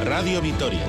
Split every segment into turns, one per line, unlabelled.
Radio Vitoria.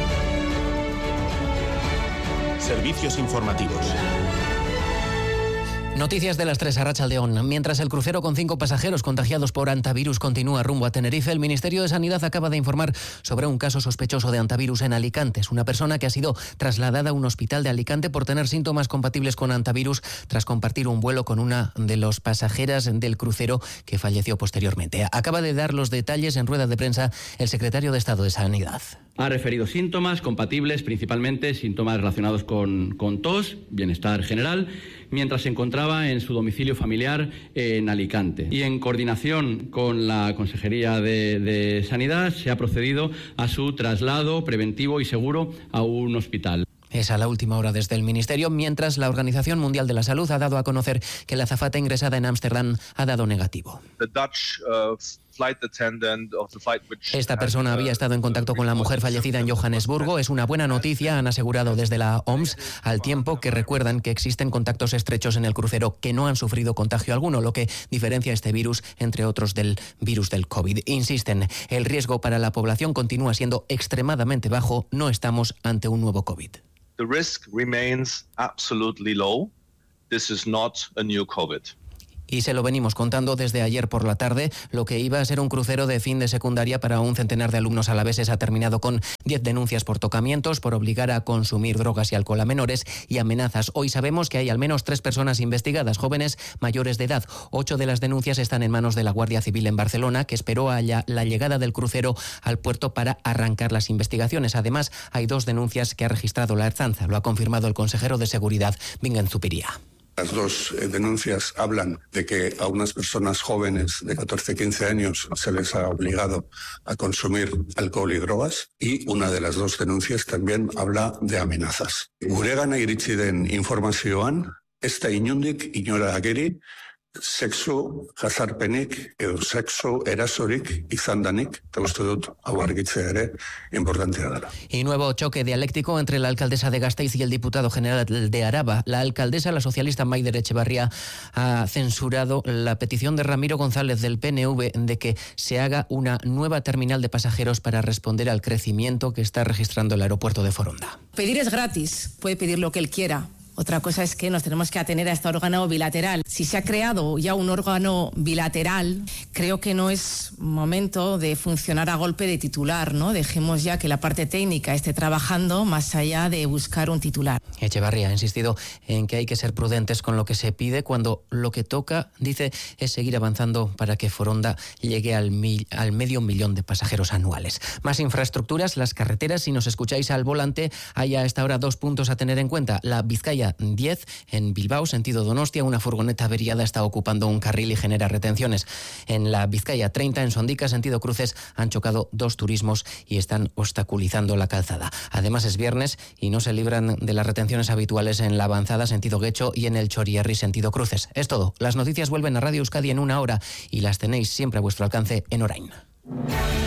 Servicios informativos.
Noticias de las 3 a Arratsaldeón. Mientras el crucero con 5 pasajeros contagiados por hantavirus continúa rumbo a Tenerife, el Ministerio de Sanidad acaba de informar sobre un caso sospechoso de hantavirus en Alicante. Es una persona que ha sido trasladada a un hospital de Alicante por tener síntomas compatibles con hantavirus tras compartir un vuelo con una de las pasajeras del crucero que falleció posteriormente. Acaba de dar los detalles en rueda de prensa el secretario de Estado de Sanidad.
Ha referido síntomas compatibles, principalmente síntomas relacionados con tos, bienestar general, mientras se encontraba en su domicilio familiar en Alicante. Y en coordinación con la Consejería de Sanidad se ha procedido a su traslado preventivo y seguro a un hospital.
Es a la última hora desde el Ministerio, mientras la Organización Mundial de la Salud ha dado a conocer que la azafata ingresada en Ámsterdam ha dado negativo. Esta persona había estado en contacto con la mujer fallecida en Johannesburgo. Es una buena noticia, han asegurado desde la OMS, al tiempo que recuerdan que existen contactos estrechos en el crucero que no han sufrido contagio alguno, lo que diferencia este virus, entre otros, del virus del COVID. Insisten, el riesgo para la población continúa siendo extremadamente bajo. No estamos ante un nuevo COVID.
The risk remains absolutely low. This is not a new COVID.
Y se lo venimos contando desde ayer por la tarde. Lo que iba a ser un crucero de fin de secundaria para un centenar de alumnos alaveses ha terminado con 10 denuncias por tocamientos, por obligar a consumir drogas y alcohol a menores y amenazas. Hoy sabemos que hay al menos 3 personas investigadas, jóvenes mayores de edad. 8 de las denuncias están en manos de la Guardia Civil en Barcelona, que esperó a la llegada del crucero al puerto para arrancar las investigaciones. Además, hay 2 denuncias que ha registrado la Ertzaintza. Lo ha confirmado el consejero de Seguridad, Bingen Zupiria.
Las 2 denuncias hablan de que a unas personas jóvenes de 14-15 años se les ha obligado a consumir alcohol y drogas, y una de las 2 denuncias también habla de amenazas. Guregana iritsi den informazioan, ez da inondik inora ageri, sexu jazarpenik edo sexu erasorik izan danik, eta uste dut hau argitzea ere importantea dela.
Y nuevo choque dialéctico entre la alcaldesa de Gasteiz y el diputado general de Araba. La alcaldesa, la socialista Maider Etxebarria, ha censurado la petición de Ramiro González del PNV de que se haga una nueva terminal de pasajeros para responder al crecimiento que está registrando el aeropuerto de Foronda.
Pedir es gratis, puede pedir lo que él quiera. Otra cosa es que nos tenemos que atener a este órgano bilateral. Si se ha creado ya un órgano bilateral, creo que no es momento de funcionar a golpe de titular, ¿no? Dejemos ya que la parte técnica esté trabajando más allá de buscar un titular.
Echevarría ha insistido en que hay que ser prudentes con lo que se pide cuando lo que toca, dice, es seguir avanzando para que Foronda llegue al 500.000 de pasajeros anuales. Más infraestructuras, las carreteras. Si nos escucháis al volante, hay a esta hora 2 puntos a tener en cuenta. La Vizcaya 10 en Bilbao, sentido Donostia, una furgoneta averiada está ocupando un carril y genera retenciones. En la Vizcaya 30 en Sondica, sentido Cruces, han chocado 2 turismos y están obstaculizando la calzada. Además es viernes y no se libran de las retenciones habituales en la Avanzada, sentido Guecho, y en el Chorierri, sentido Cruces. Es todo. Las noticias vuelven a Radio Euskadi en 1 hora y las tenéis siempre a vuestro alcance en Orain.